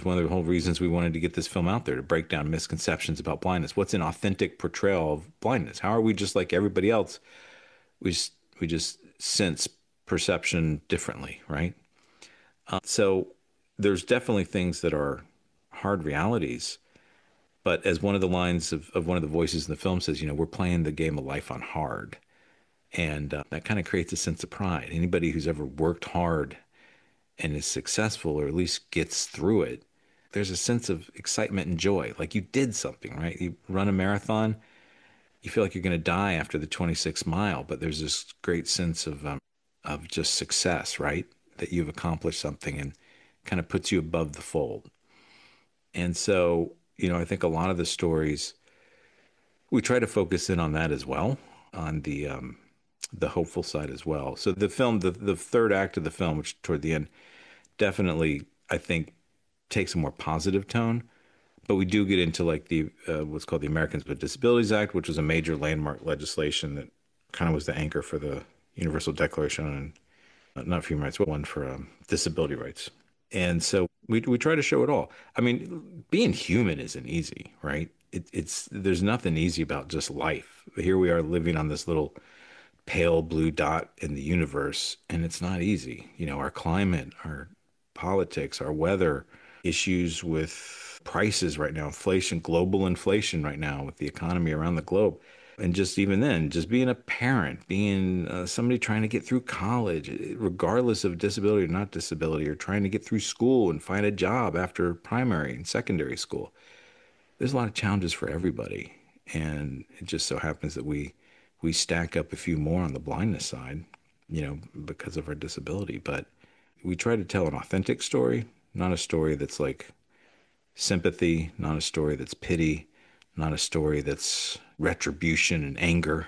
one of the whole reasons we wanted to get this film out there, to break down misconceptions about blindness. What's an authentic portrayal of blindness? How are we just like everybody else? We just, we just sense perception differently, right? So there's definitely things that are hard realities. But as one of the lines of one of the voices in the film says, we're playing the game of life on hard. And that kind of creates a sense of pride. Anybody who's ever worked hard and is successful, or at least gets through it, there's a sense of excitement and joy. Like you did something, right? You run a marathon, you feel like you're going to die after the 26th mile, but there's this great sense of just success, right? That you've accomplished something and kind of puts you above the fold. And so, I think a lot of the stories we try to focus in on that as well, on the hopeful side as well. So the film, the third act of the film, which toward the end, definitely I think takes a more positive tone. But we do get into like the what's called the Americans with Disabilities Act, which was a major landmark legislation that kind of was the anchor for the Universal Declaration on not human rights, but one for disability rights. And so we try to show it all. I mean, being human isn't easy, right? It's there's nothing easy about just life. Here we are living on this little pale blue dot in the universe, and it's not easy. Our climate, our politics, our weather, issues with prices right now, inflation, global inflation right now with the economy around the globe. And just even then, just being a parent, being somebody trying to get through college, regardless of disability or not disability, or trying to get through school and find a job after primary and secondary school. There's a lot of challenges for everybody. And it just so happens that we stack up a few more on the blindness side, because of our disability. But we try to tell an authentic story, not a story that's like sympathy, not a story that's pity, not a story that's retribution and anger,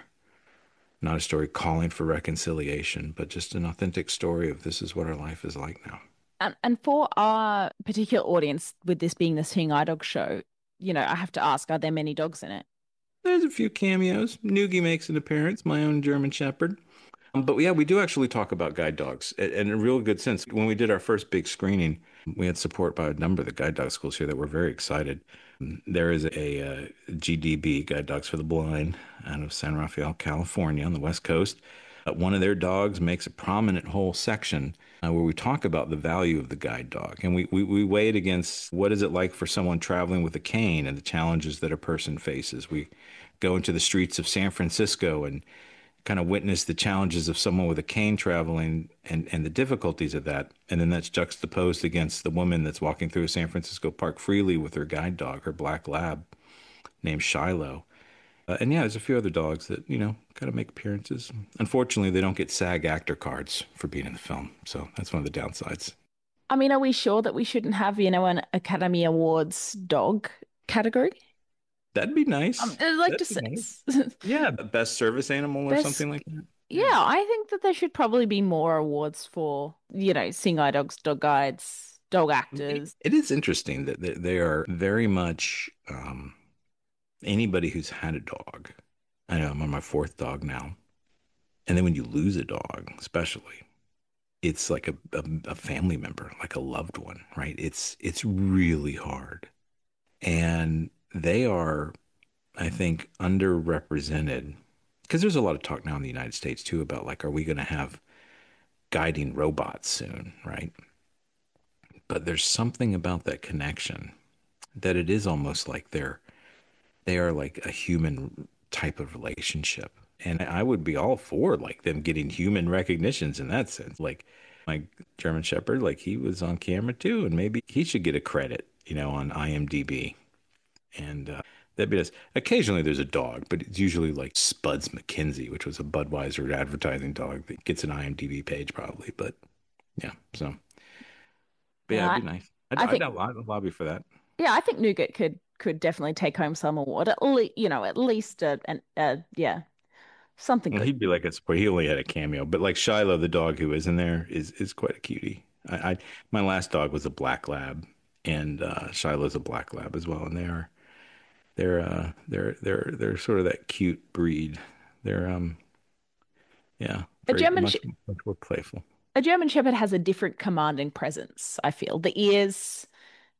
not a story calling for reconciliation, but just an authentic story of this is what our life is like now. And for our particular audience, with this being the Seeing Eye Dog show, I have to ask, are there many dogs in it? There's a few cameos. Noogie makes an appearance, my own German Shepherd. But yeah, we do actually talk about guide dogs in a real good sense. When we did our first big screening, we had support by a number of the guide dog schools here that were very excited. There is a GDB, Guide Dogs for the Blind, out of San Rafael, California, on the West Coast. One of their dogs makes a prominent whole section where we talk about the value of the guide dog. And we weigh it against what is it like for someone traveling with a cane and the challenges that a person faces. We go into the streets of San Francisco and kind of witness the challenges of someone with a cane traveling and the difficulties of that. And then that's juxtaposed against the woman that's walking through a San Francisco park freely with her guide dog, her black lab named Shiloh. And yeah, there's a few other dogs that, kind of make appearances. Unfortunately, they don't get SAG actor cards for being in the film. So that's one of the downsides. I mean, are we sure that we shouldn't have, an Academy Awards dog category? That'd be nice. I'd like to That'd be say nice. Yeah, best service animal or best. something like that. Yeah, Yeah. I think that there should probably be more awards for, Seeing Eye Dogs, dog guides, dog actors. It is interesting that they are very much anybody who's had a dog. I know I'm on my fourth dog now. And then when you lose a dog, especially, it's like a family member, like a loved one, right? It's really hard. And they are, I think, underrepresented because there's a lot of talk now in the United States too about like, are we going to have guiding robots soon, right? But there's something about that connection that it is almost like they are like a human type of relationship. And I would be all for like them getting human recognitions in that sense. Like my German Shepherd, like he was on camera too, and maybe he should get a credit, on IMDb. And that'd be nice. Occasionally there's a dog, but it's usually like Spuds McKenzie, which was a Budweiser advertising dog that gets an IMDb page probably. But yeah, so but yeah, it'd Yeah, be nice. I I'd think lobby for that. yeah, I think Nougat could definitely take home some award. At least, at least yeah, something Well, good. he'd be like a support. He only had a cameo, but like Shiloh, the dog who is in there, is quite a cutie. My last dog was a black lab, and Shiloh's a black lab as well, and they're sort of that cute breed. They're yeah, A very German sh much more playful. a German Shepherd has a different commanding presence, I feel. The ears,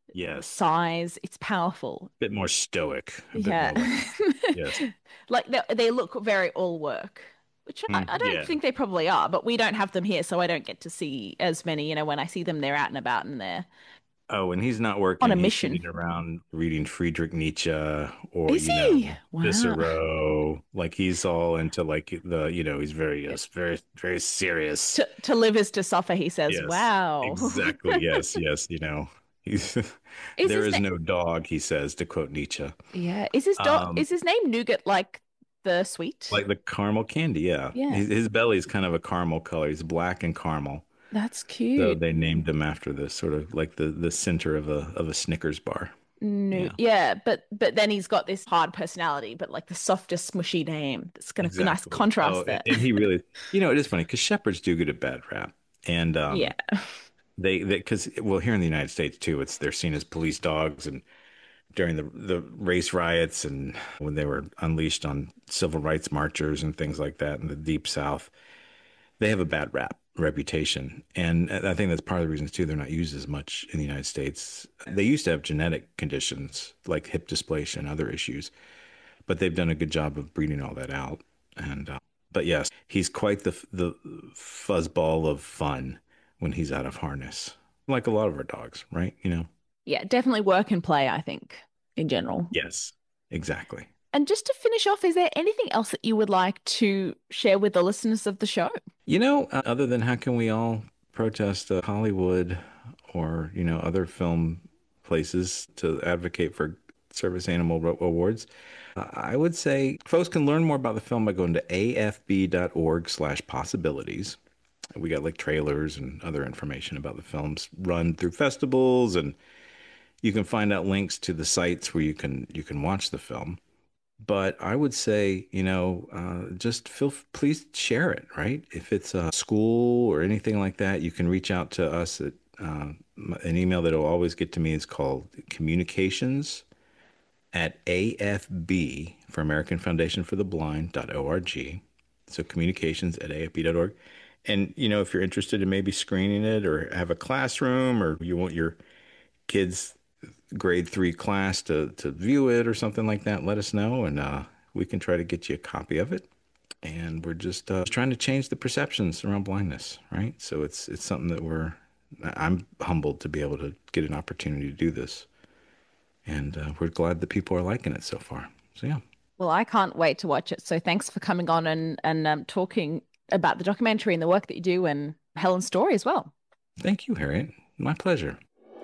Yes. size. It's powerful. Bit more stoic, a bit Yeah. more like, yes. Like they look very all work, which I don't Yeah. think they probably are, but we don't have them here, so I don't get to see as many. When I see them, they're out and about and they're Oh, when he's not on a working, he's mission. sitting around reading Friedrich Nietzsche or, Is he? Wow. Cicero. Like he's all into like he's very, yes, very, very serious. To live is to suffer, he says. Yes, Wow. exactly. Yes, yes. He's Is there his is name? no dog, he says, to quote Nietzsche. Yeah. Is his dog? Um, Is his name Nougat like the sweet? like the caramel candy, yeah. Yeah. His belly is kind of a caramel color. He's black and caramel. That's So cute. they named him after the sort of like the center of a Snickers bar. No, Yeah, yeah, but then he's got this hard personality, but like the softest, smushy name. It's gonna be a nice exactly. Oh, contrast and, there. and he really, it is funny because shepherds do get a bad rap, and Yeah. they because well here in the United States too, they're seen as police dogs, and during the race riots and when they were unleashed on civil rights marchers and things like that in the deep South, they have a bad reputation. And I think that's part of the reasons too they're not used as much in the United States. They used to have genetic conditions like hip dysplasia and other issues, but they've done a good job of breeding all that out. And but yes, he's quite the fuzzball of fun when he's out of harness, like a lot of our dogs, right? Yeah, definitely work and play, I think, in general. Yes, exactly. And just to finish off, is there anything else that you would like to share with the listeners of the show? Other than how can we all protest Hollywood or, other film places to advocate for service animal awards, I would say folks can learn more about the film by going to afb.org/possibilities. We got like trailers and other information about the films run through festivals, and you can find out links to the sites where you can watch the film. But I would say, just please share it, right? If it's a school or anything like that, you can reach out to us at an email that will always get to me is called communications at AFB for American Foundation for the Blind.org. So communications at AFB.org. And, if you're interested in maybe screening it or have a classroom or you want your kids grade 3 class to view it or something like that, let us know and we can try to get you a copy of it. And we're just trying to change the perceptions around blindness, right? So it's something that I'm humbled to be able to get an opportunity to do this. And we're glad that people are liking it so far. So yeah. Well, I can't wait to watch it. So thanks for coming on and talking about the documentary and the work that you do and Helen's story as well. Thank you, Harriet. My pleasure.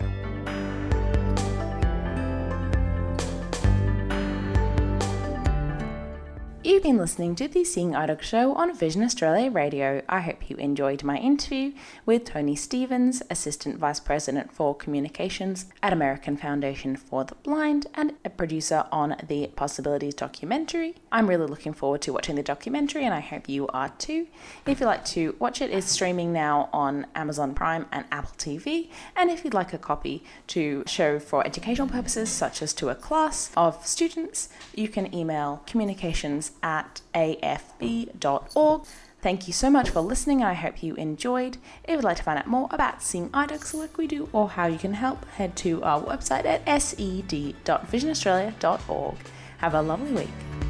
You've been listening to the Seeing Eye Dog Show on Vision Australia Radio. I hope you enjoyed my interview with Tony Stevens, Assistant Vice President for Communications at American Foundation for the Blind and a producer on the Possibilities documentary. I'm really looking forward to watching the documentary and I hope you are too. If you'd like to watch it, it's streaming now on Amazon Prime and Apple TV. And if you'd like a copy to show for educational purposes, such as to a class of students, you can email communications@afb.org. Thank you so much for listening and I hope you enjoyed. If you'd like to find out more about Seeing Eye Dogs, the work we do, or how you can help, head to our website at sed.visionaustralia.org. Have a lovely week.